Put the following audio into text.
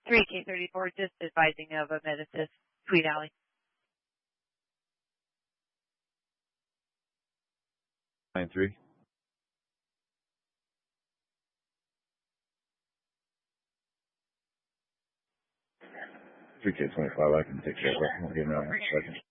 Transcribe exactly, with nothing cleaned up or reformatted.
three K thirty-four, just advising of a med assist, Sweet Alley. nine three. three K twenty-five, I can take care of that. I'll give you a second.